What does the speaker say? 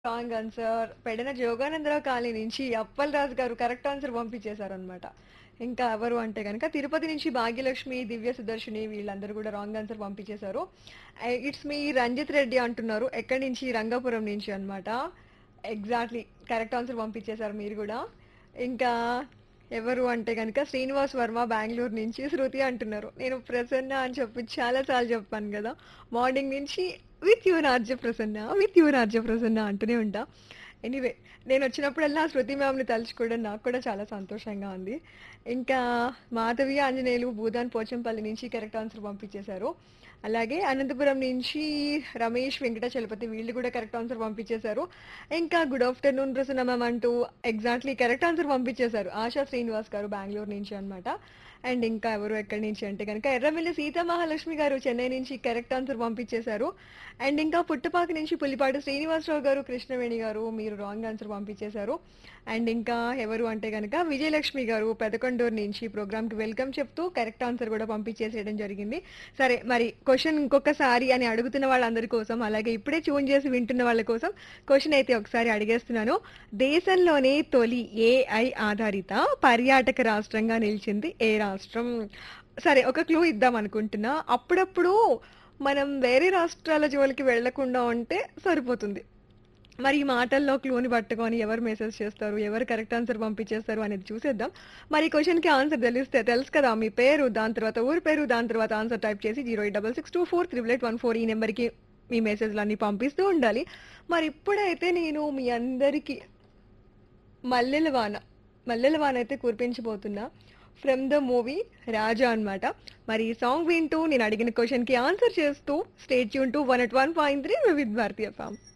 Wrong answer. Pedana Jogananda Rao colony నుంచి అప్పలరాజు గారు correct answer పంపించేశారనమాట. ఇంకా ఎవరు అంటే కనుక తిరుపతి నుంచి భాగ్యలక్ష్మి, దివ్య సుదర్శిని వీళ్ళందరూ కూడా రాంగ్ ఆన్సర్ పంపించేశారు. ఇట్స్ మీ రంజిత్ రెడ్డి అంటున్నారు. ఎక్కడి నుంచి? రంగాపురం నుంచి అన్నమాట. ఎగ్జాక్ట్లీ కరెక్ట్ ఆన్సర్ పంపించేశారు మీరు కూడా. ఇంకా ఎవరు అంటే కనుక శ్రీనివాస్ వర్మ బెంగళూరు నుంచి శృతి అంటున్నారు. నేను ప్రసన్న అని చెప్పి చాలా సార్లు చెప్పాను కదా మార్నింగ్ నుంచి. With your RJ Prasanna, with your RJ Prasanna అంటూనే ఉంటా. ఎనీవే, నేను వచ్చినప్పుడల్లా శృతి మ్యామ్ని తలుచుకోవడం నాకు కూడా చాలా సంతోషంగా ఉంది. ఇంకా మాధవి ఆంజనేయులు భూదాన్ పోచంపల్లి నుంచి కరెక్ట్ ఆన్సర్ పంపించేశారు. అలాగే అనంతపురం నుంచి రమేష్ వెంకట చలపతి వీళ్ళు కూడా కరెక్ట్ ఆన్సర్ పంపించేశారు. ఇంకా గుడ్ ఆఫ్టర్నూన్ ప్రసన్న మ్యామ్ అంటూ ఎగ్జాక్ట్లీ కరెక్ట్ ఆన్సర్ పంపించేశారు ఆశా శ్రీనివాస్ గారు బెంగళూరు నుంచి అన్నమాట. అండ్ ఇంకా ఎవరు ఎక్కడి నుంచి అంటే కనుక ఎర్రమిల్లి సీతామహాలక్ష్మి గారు చెన్నై నుంచి కరెక్ట్ ఆన్సర్ పంపించేశారు. అండ్ ఇంకా పుట్టపాక నుంచి పులిపాటి శ్రీనివాసరావు గారు కృష్ణవేణి గారు మీరు రాంగ్ ఆన్సర్ పంపించేశారు. అండ్ ఇంకా ఎవరు అంటే కనుక విజయలక్ష్మి గారు పెదకొండూరు నుంచి ప్రోగ్రామ్కి వెల్కమ్ చెప్తూ కరెక్ట్ ఆన్సర్ కూడా పంపించేసేయడం జరిగింది. సరే, మరి క్వశ్చన్ ఇంకొకసారి అని అడుగుతున్న వాళ్ళందరి కోసం, అలాగే ఇప్పుడే ట్యూన్ చేసి వింటున్న వాళ్ళ కోసం క్వశ్చన్ అయితే ఒకసారి అడిగేస్తున్నాను. దేశంలోనే తొలి ఏఐ ఆధారిత పర్యాటక రాష్ట్రంగా నిలిచింది ఏ రాష్ట్రం? సరే, ఒక క్లూ ఇద్దాం అనుకుంటున్నా. అప్పుడప్పుడు మనం వేరే రాష్ట్రాల జోలికి వెళ్లకుండా ఉంటే సరిపోతుంది. మరి ఈ మాటల్లో క్లూని పట్టుకొని ఎవరు మెసేజ్ చేస్తారు, ఎవరు కరెక్ట్ ఆన్సర్ పంపించేస్తారు అనేది చూసేద్దాం. మరి ఈ క్వశ్చన్కి ఆన్సర్ తెలిస్తే తెలుసు కదా, మీ పేరు, దాని తర్వాత ఊరి పేరు, దాని తర్వాత ఆన్సర్ టైప్ చేసి 08662438814 ఈ నెంబర్కి మీ మెసేజ్లు అన్ని పంపిస్తూ ఉండాలి. మరి ఇప్పుడైతే నేను మీ అందరికీ మల్లెల వాన మల్లెల వాన అయితే కురిపించబోతున్నా. ఫ్రమ్ ద మూవీ రాజా అన్నమాట. మరి ఈ సాంగ్ వింటూ నేను అడిగిన క్వశ్చన్కి ఆన్సర్ చేస్తూ state tune to 101.3 Vividh Bharatiya form.